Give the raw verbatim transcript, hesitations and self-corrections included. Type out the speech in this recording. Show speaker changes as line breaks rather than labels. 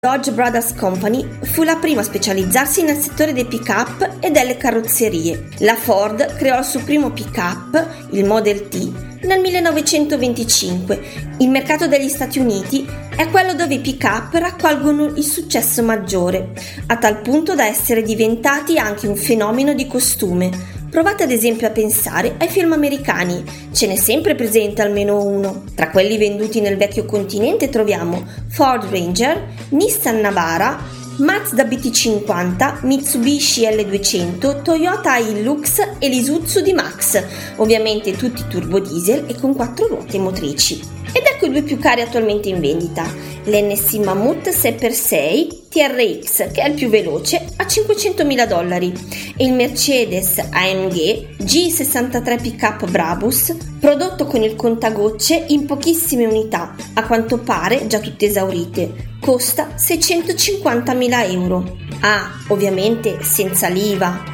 Dodge Brothers Company fu la prima a specializzarsi nel settore dei pick-up e delle carrozzerie. La Ford creò il suo primo pick-up, il Model T, nel millenovecentoventicinque. Il mercato degli Stati Uniti è quello dove i pick-up raccolgono il successo maggiore, a tal punto da essere diventati anche un fenomeno di costume. Provate ad esempio a pensare ai film americani, ce n'è sempre presente almeno uno. Tra quelli venduti nel vecchio continente troviamo Ford Ranger, Nissan Navara, Mazda B T cinquanta, Mitsubishi L duecento, Toyota Hilux e l'Isuzu D-Max, ovviamente tutti turbo diesel e con quattro ruote motrici. Ed ecco i due più cari attualmente in vendita, l'N S Mammut sei per sei T R X, che è il più veloce, a cinquecentomila dollari, e il Mercedes A M G G sessantatré Pickup Brabus, prodotto con il contagocce in pochissime unità, a quanto pare già tutte esaurite, costa seicentocinquantamila euro. Ah, ovviamente senza l'I V A.